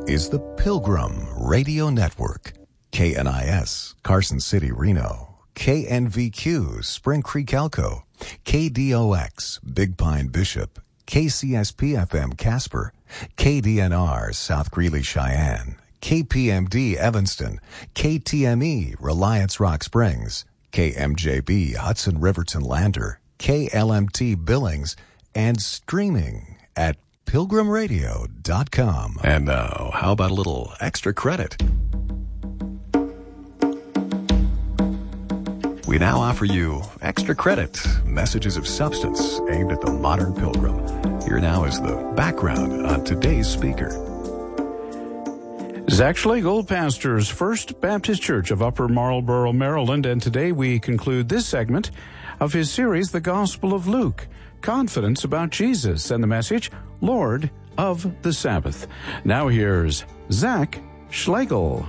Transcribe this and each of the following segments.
is the Pilgrim Radio Network. KNIS, Carson City, Reno. KNVQ, Spring Creek, Elko. KDOX, Big Pine, Bishop. KCSP-FM, Casper. KDNR, South Greeley, Cheyenne. KPMD, Evanston. KTME, Reliance Rock Springs. KMJB, Hudson Riverton Lander. KLMT, Billings. And streaming at pilgrimradio.com. And now, how about a little extra credit? We now offer you Extra Credit, messages of substance aimed at the modern pilgrim. Here now is the background on today's speaker. Zach Schlegel pastors First Baptist Church of Upper Marlboro, Maryland, and today we conclude this segment of his series, The Gospel of Luke, Confidence About Jesus, and the message, Lord of the Sabbath. Now here's Zach Schlegel.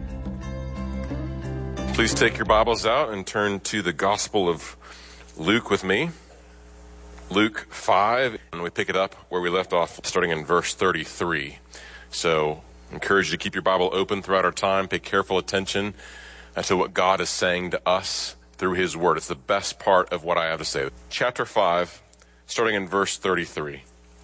Please take your Bibles out and turn to the Gospel of Luke with me. Luke 5, and we pick it up where we left off, starting in verse 33. So I encourage you to keep your Bible open throughout our time. Pay careful attention to what God is saying to us through His Word. It's the best part of what I have to say. Chapter 5, starting in verse 33.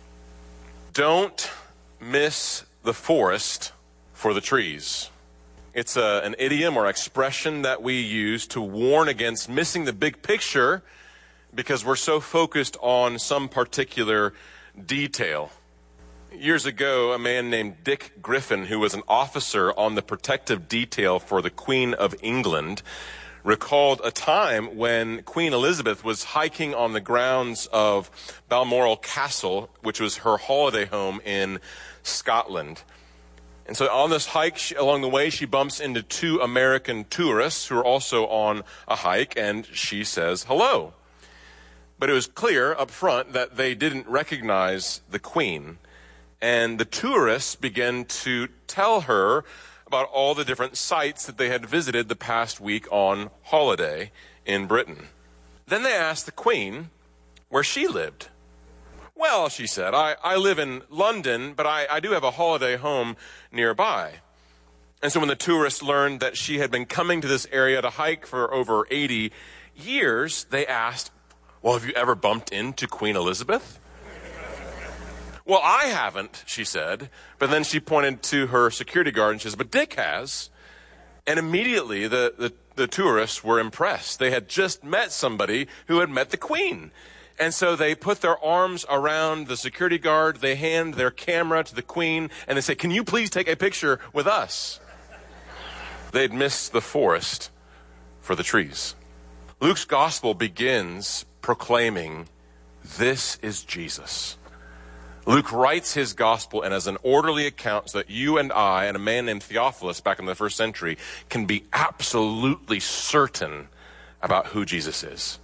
Don't miss the forest for the trees. It's an idiom or expression that we use to warn against missing the big picture because we're so focused on some particular detail. Years ago, a man named Dick Griffin, who was an officer on the protective detail for the Queen of England, recalled a time when Queen Elizabeth was hiking on the grounds of Balmoral Castle, which was her holiday home in Scotland. And so on this hike, along the way, she bumps into two American tourists who are also on a hike, and she says hello. But it was clear up front that they didn't recognize the Queen. And the tourists began to tell her about all the different sites that they had visited the past week on holiday in Britain. Then they asked the Queen where she lived. Well, she said, I live in London, but I do have a holiday home nearby. And so when the tourists learned that she had been coming to this area to hike for over 80 years, they asked, well, have you ever bumped into Queen Elizabeth? Well, I haven't, she said. But then she pointed to her security guard and she says, but Dick has. And immediately the tourists were impressed. They had just met somebody who had met the Queen. And so they put their arms around the security guard, they hand their camera to the Queen, and they say, can you please take a picture with us? They'd missed the forest for the trees. Luke's gospel begins proclaiming, this is Jesus. Luke writes his gospel and as an orderly account so that you and I and a man named Theophilus back in the first century can be absolutely certain about who Jesus is.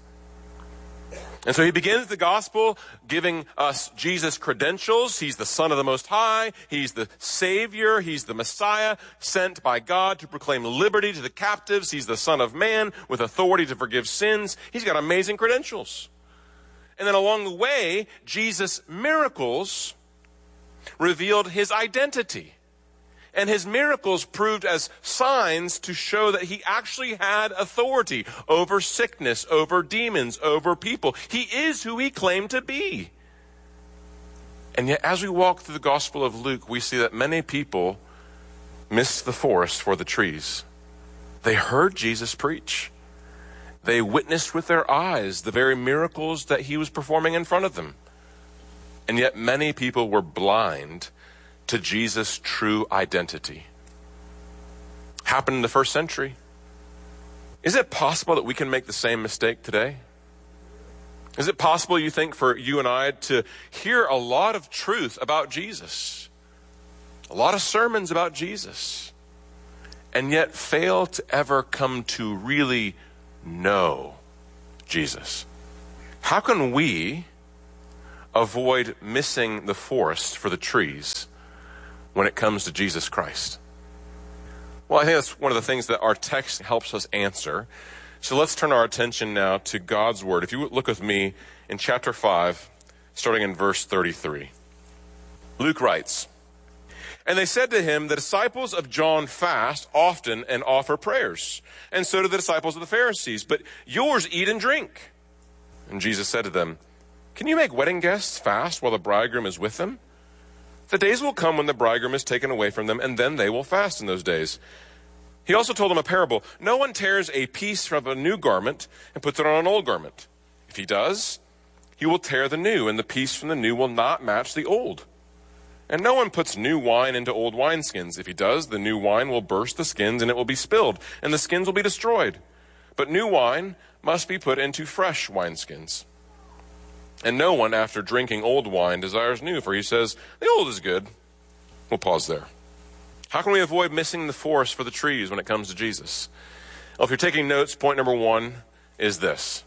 And so he begins the gospel giving us Jesus' credentials. He's the Son of the Most High. He's the Savior. He's the Messiah sent by God to proclaim liberty to the captives. He's the Son of Man with authority to forgive sins. He's got amazing credentials. And then along the way, Jesus' miracles revealed his identity. And his miracles proved as signs to show that he actually had authority over sickness, over demons, over people. He is who he claimed to be. And yet, as we walk through the Gospel of Luke, we see that many people missed the forest for the trees. They heard Jesus preach. They witnessed with their eyes the very miracles that he was performing in front of them. And yet, many people were blind to Jesus' true identity. Happened in the first century. Is it possible that we can make the same mistake today? Is it possible, you think, for you and I to hear a lot of truth about Jesus, a lot of sermons about Jesus, and yet fail to ever come to really know Jesus? How can we avoid missing the forest for the trees when it comes to Jesus Christ? Well, I think that's one of the things that our text helps us answer. So let's turn our attention now to God's Word. If you look with me in chapter 5, starting in verse 33. Luke writes, And they said to him, the disciples of John fast often and offer prayers, and so do the disciples of the Pharisees, but yours eat and drink. And Jesus said to them, can you make wedding guests fast while the bridegroom is with them? The days will come when the bridegroom is taken away from them, and then they will fast in those days. He also told them a parable. No one tears a piece from a new garment and puts it on an old garment. If he does, he will tear the new, and the piece from the new will not match the old. And no one puts new wine into old wineskins. If he does, the new wine will burst the skins, and it will be spilled, and the skins will be destroyed. But new wine must be put into fresh wineskins. And no one, after drinking old wine, desires new, for he says, the old is good. We'll pause there. How can we avoid missing the forest for the trees when it comes to Jesus? Well, if you're taking notes, point number one is this.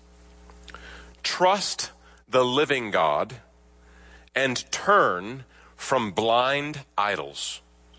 Trust the living God and turn from blind idols.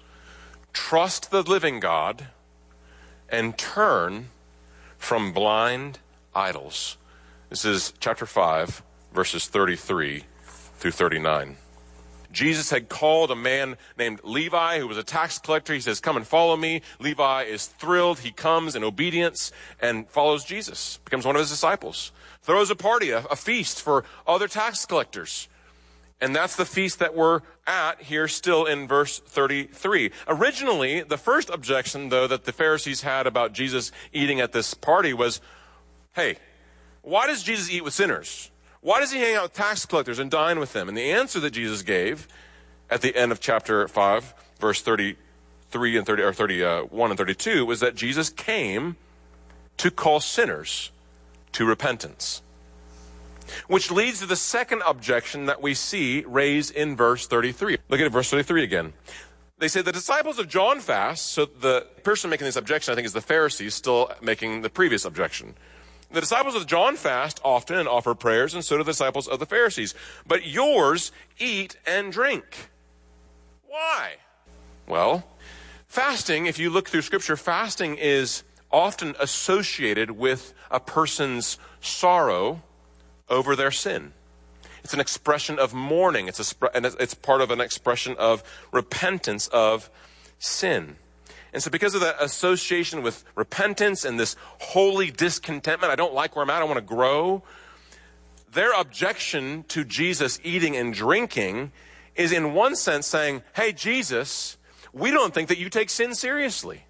Trust the living God and turn from blind idols. This is chapter 5, verses 33 through 39. Jesus had called a man named Levi, who was a tax collector. He says, come and follow me. Levi is thrilled. He comes in obedience and follows Jesus, becomes one of his disciples, throws a party, a feast for other tax collectors. And that's the feast that we're at here still in verse 33. Originally, the first objection, though, that the Pharisees had about Jesus eating at this party was, hey, why does Jesus eat with sinners? Why does he hang out with tax collectors and dine with them? And the answer that Jesus gave at the end of chapter 5, verse 33 and 30, or 31 and 32, was that Jesus came to call sinners to repentance. Which leads to the second objection that we see raised in verse 33. Look at verse 33 again. They say the disciples of John fast. So the person making this objection, I think, is the Pharisees still making the previous objection. The disciples of John fast often and offer prayers, and so do the disciples of the Pharisees. But yours eat and drink. Why? Well, fasting, if you look through Scripture, fasting is often associated with a person's sorrow over their sin. It's an expression of mourning. It's part of an expression of repentance of sin. And so because of that association with repentance and this holy discontentment, I don't like where I'm at, I want to grow, their objection to Jesus eating and drinking is in one sense saying, hey, Jesus, we don't think that you take sin seriously.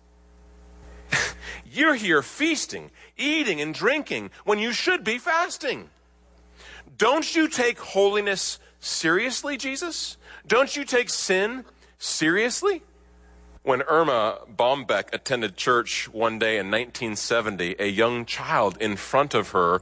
You're here feasting, eating and drinking when you should be fasting. Don't you take holiness seriously, Jesus? Don't you take sin seriously? When Irma Bombeck attended church one day in 1970, a young child in front of her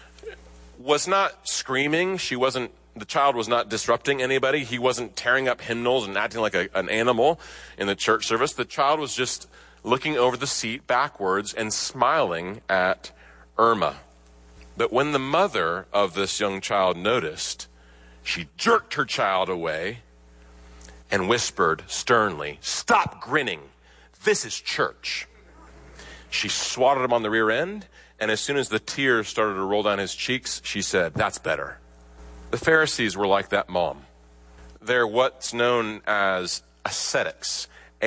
was not screaming. The child was not disrupting anybody. He wasn't tearing up hymnals and acting like an animal in the church service. The child was just looking over the seat backwards and smiling at Irma. But when the mother of this young child noticed, she jerked her child away and whispered sternly, "Stop grinning. This is church." She swatted him on the rear end, and as soon as the tears started to roll down his cheeks, she said, "That's better." The Pharisees were like that mom. They're what's known as ascetics,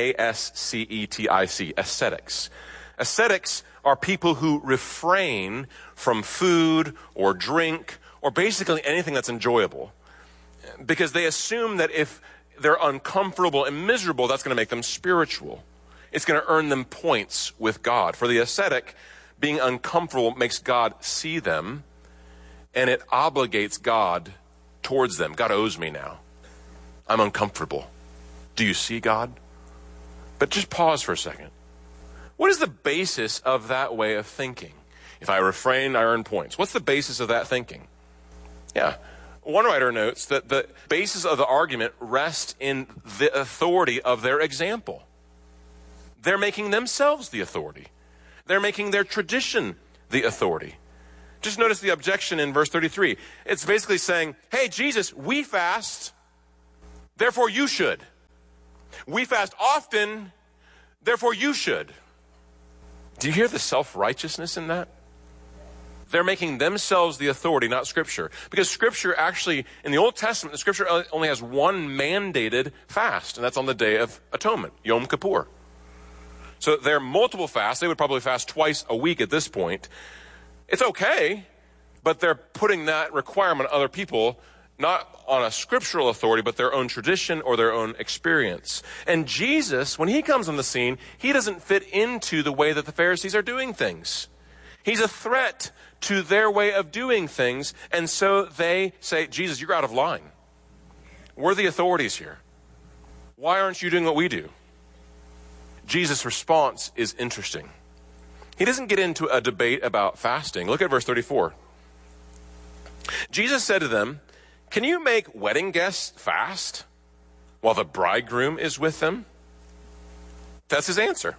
A-S-C-E-T-I-C, ascetics. Ascetics are people who refrain from food or drink or basically anything that's enjoyable because they assume that if they're uncomfortable and miserable, that's going to make them spiritual. It's going to earn them points with God. For the ascetic, being uncomfortable makes God see them, and it obligates God towards them. God owes me now. I'm uncomfortable. Do you see God? But just pause for a second. What is the basis of that way of thinking? If I refrain, I earn points. What's the basis of that thinking? Yeah. One writer notes that the basis of the argument rests in the authority of their example. They're making themselves the authority. They're making their tradition the authority. Just notice the objection in verse 33. It's basically saying, hey, Jesus, we fast, therefore you should. We fast often, therefore you should. Do you hear the self-righteousness in that? They're making themselves the authority, not Scripture. Because Scripture actually, in the Old Testament, the Scripture only has one mandated fast, and that's on the Day of Atonement, Yom Kippur. So there are multiple fasts. They would probably fast twice a week at this point. It's okay, but they're putting that requirement on other people, not on a scriptural authority, but their own tradition or their own experience. And Jesus, when he comes on the scene, he doesn't fit into the way that the Pharisees are doing things. He's a threat to their way of doing things, and so they say, Jesus, you're out of line. We're the authorities here. Why aren't you doing what we do? Jesus' response is interesting. He doesn't get into a debate about fasting. Look at verse 34. Jesus said to them, can you make wedding guests fast while the bridegroom is with them? That's his answer.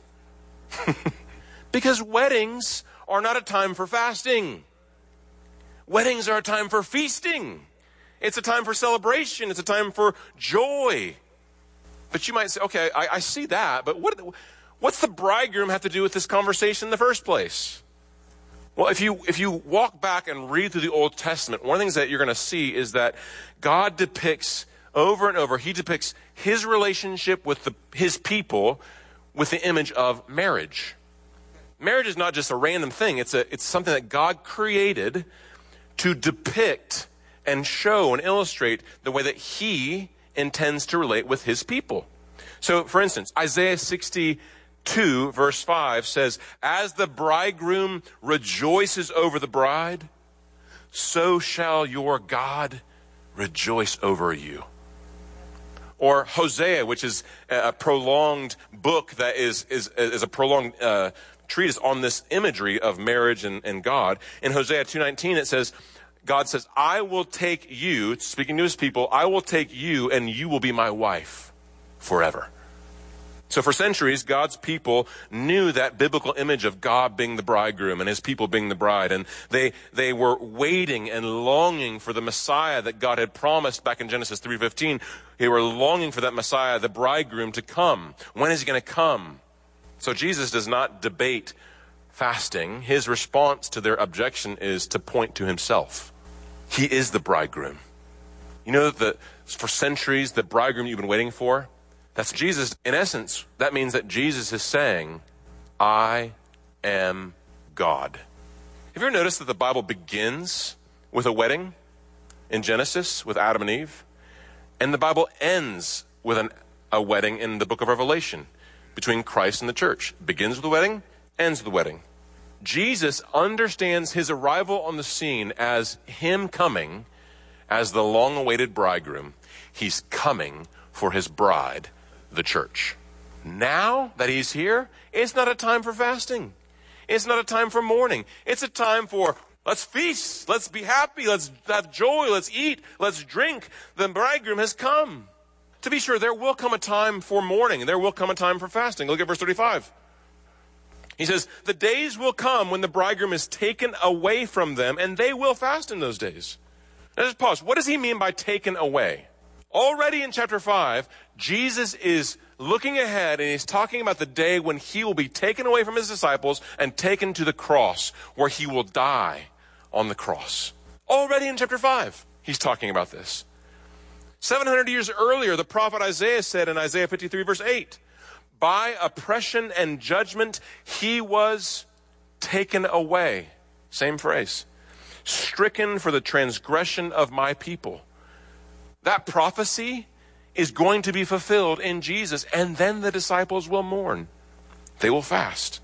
Because weddings are not a time for fasting. Weddings are a time for feasting. It's a time for celebration. It's a time for joy. But you might say, okay, I see that, but what's the bridegroom have to do with this conversation in the first place? Well, if you walk back and read through the Old Testament, one of the things that you're going to see is that God depicts over and over, he depicts his relationship with his people with the image of marriage. Marriage is not just a random thing. It's something that God created to depict and show and illustrate the way that he intends to relate with his people. So, for instance, Isaiah 62 verse 5 says, as the bridegroom rejoices over the bride, so shall your God rejoice over you. Or Hosea, which is a prolonged book that is a prolonged treatise on this imagery of marriage and God. In Hosea 2:19 it says, God says, I will take you, speaking to his people, I will take you and you will be my wife forever. So for centuries, God's people knew that biblical image of God being the bridegroom and his people being the bride. And they were waiting and longing for the Messiah that God had promised back in Genesis 3:15. They were longing for that Messiah, the bridegroom, to come. When is he going to come? So Jesus does not debate fasting. His response to their objection is to point to himself. He is the bridegroom. You know that for centuries, the bridegroom you've been waiting for, that's Jesus. In essence, that means that Jesus is saying, I am God. Have you ever noticed that the Bible begins with a wedding in Genesis with Adam and Eve? And the Bible ends with a wedding in the book of Revelation between Christ and the church. Begins with a wedding, ends with a wedding. Jesus understands his arrival on the scene as him coming as the long-awaited bridegroom. He's coming for his bride, the church. Now that he's here, it's not a time for fasting. It's not a time for mourning. It's a time for let's feast, let's be happy, let's have joy, let's eat, let's drink. The bridegroom has come. To be sure, there will come a time for mourning, and there will come a time for fasting. Look at verse 35. He says, the days will come when the bridegroom is taken away from them, and they will fast in those days. Now just pause. What does he mean by taken away? Already in chapter 5, Jesus is looking ahead, and he's talking about the day when he will be taken away from his disciples and taken to the cross, where he will die on the cross. Already in chapter 5, he's talking about this. 700 years earlier, the prophet Isaiah said in Isaiah 53 verse 8, by oppression and judgment, he was taken away. Same phrase. Stricken for the transgression of my people. That prophecy is going to be fulfilled in Jesus, and then the disciples will mourn. They will fast.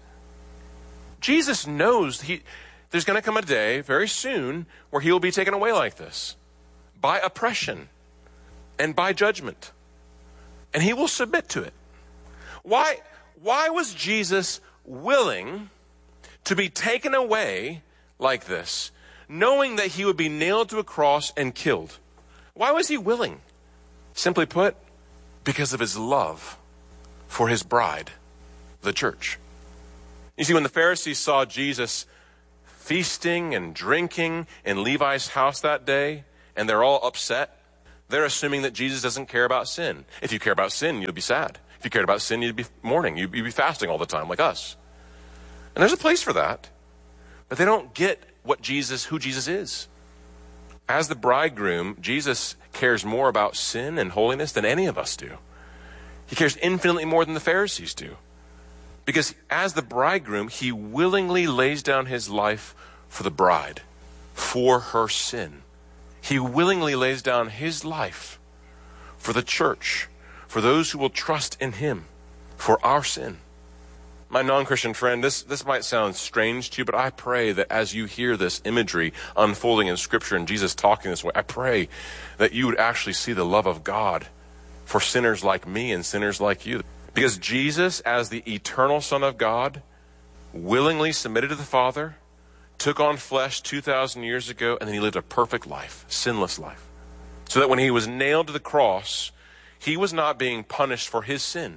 Jesus knows there's going to come a day very soon where he will be taken away like this. By oppression and by judgment. And he will submit to it. Why was Jesus willing to be taken away like this, knowing that he would be nailed to a cross and killed? Why was he willing? Simply put, because of his love for his bride, the church. You see, when the Pharisees saw Jesus feasting and drinking in Levi's house that day, and they're all upset, they're assuming that Jesus doesn't care about sin. If you care about sin, you'd be sad. If you cared about sin, you'd be mourning. You'd be fasting all the time like us. And there's a place for that. But they don't get who Jesus is. As the bridegroom, Jesus cares more about sin and holiness than any of us do. He cares infinitely more than the Pharisees do. Because as the bridegroom, he willingly lays down his life for the bride, for her sin. He willingly lays down his life for the church, for those who will trust in him, for our sin. My non-Christian friend, this might sound strange to you, but I pray that as you hear this imagery unfolding in Scripture and Jesus talking this way, I pray that you would actually see the love of God for sinners like me and sinners like you. Because Jesus, as the eternal Son of God, willingly submitted to the Father, took on flesh 2,000 years ago, and then he lived a perfect life, sinless life. So that when he was nailed to the cross, he was not being punished for his sin.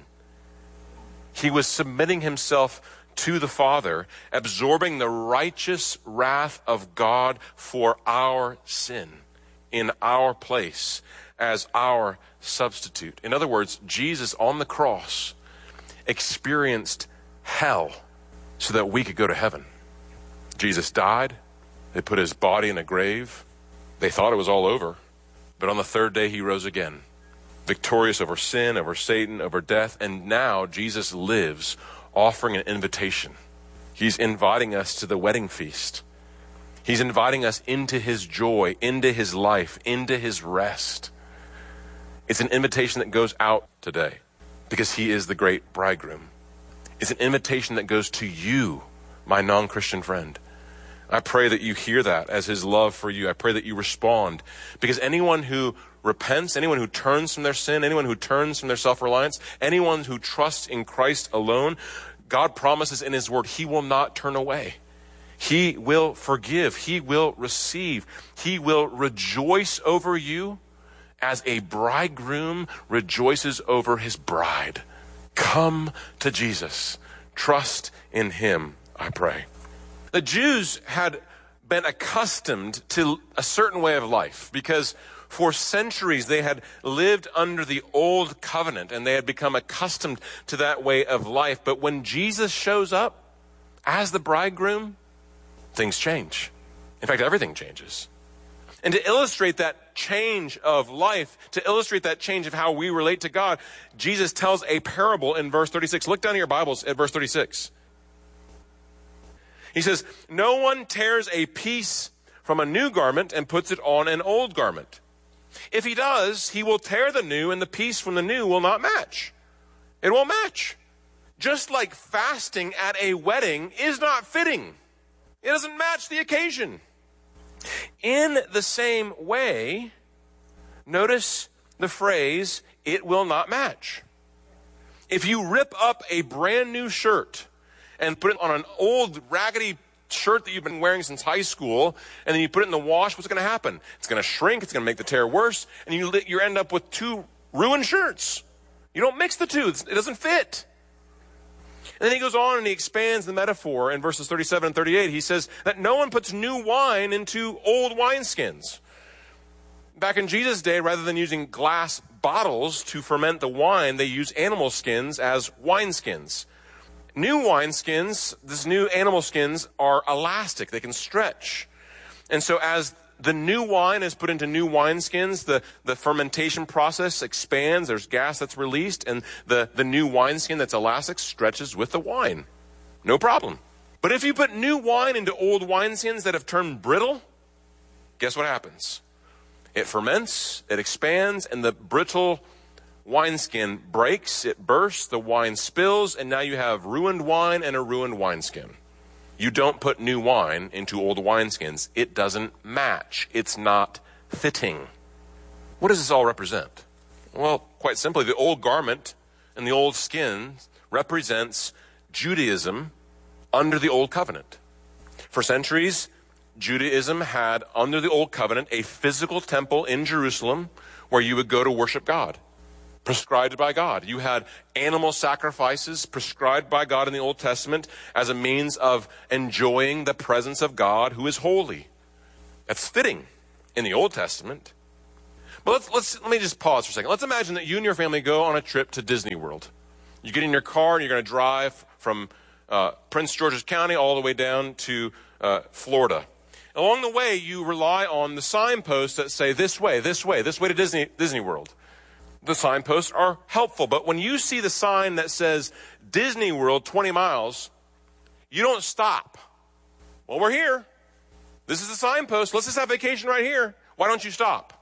He was submitting himself to the Father, absorbing the righteous wrath of God for our sin in our place as our substitute. In other words, Jesus on the cross experienced hell so that we could go to heaven. Jesus died. They put his body in a grave. They thought it was all over. But on the third day, he rose again, victorious over sin, over Satan, over death. And now Jesus lives, offering an invitation. He's inviting us to the wedding feast. He's inviting us into his joy, into his life, into his rest. It's an invitation that goes out today because he is the great bridegroom. It's an invitation that goes to you, my non-Christian friend. I pray that you hear that as his love for you. I pray that you respond, because anyone who repents, anyone who turns from their sin, anyone who turns from their self-reliance, anyone who trusts in Christ alone, God promises in his word, he will not turn away. He will forgive. He will receive. He will rejoice over you as a bridegroom rejoices over his bride. Come to Jesus. Trust in him, I pray. The Jews had been accustomed to a certain way of life because for centuries they had lived under the old covenant and they had become accustomed to that way of life. But when Jesus shows up as the bridegroom, things change. In fact, everything changes. And to illustrate that change of life, to illustrate that change of how we relate to God, Jesus tells a parable in verse 36. Look down in your Bibles at verse 36. He says, "No one tears a piece from a new garment and puts it on an old garment. If he does, he will tear the new, and the piece from the new will not match." It won't match. Just like fasting at a wedding is not fitting. It doesn't match the occasion. In the same way, notice the phrase, "it will not match." If you rip up a brand new shirt and put it on an old raggedy shirt that you've been wearing since high school, and then you put it in the wash, what's going to happen? It's going to shrink, it's going to make the tear worse, and you end up with two ruined shirts. You don't mix the two. It doesn't fit. And then he goes on and he expands the metaphor in verses 37 and 38. He says that no one puts new wine into old wineskins. Back in Jesus' day, rather than using glass bottles to ferment the wine, they use animal skins as wineskins. New wineskins, these new animal skins, are elastic. They can stretch. And so as the new wine is put into new wineskins, the fermentation process expands. There's gas that's released, and the new wineskin that's elastic stretches with the wine. No problem. But if you put new wine into old wineskins that have turned brittle, guess what happens? It ferments, it expands, and the brittle wineskin breaks, it bursts, the wine spills, and now you have ruined wine and a ruined wineskin. You don't put new wine into old wineskins. It doesn't match. It's not fitting. What does this all represent? Well, quite simply, the old garment and the old skin represents Judaism under the old covenant. For centuries, Judaism had, under the old covenant, a physical temple in Jerusalem where you would go to worship God, prescribed by God. You had animal sacrifices prescribed by God in the Old Testament as a means of enjoying the presence of God who is holy. That's fitting in the Old Testament. But let me just pause for a second. Let's imagine that you and your family go on a trip to Disney World. You get in your car and you're going to drive from Prince George's County all the way down to Florida. Along the way, you rely on the signposts that say this way to Disney World. The signposts are helpful, but when you see the sign that says Disney World 20 miles, you don't stop. Well, we're here. This is the signpost. Let's just have vacation right here. Why don't you stop?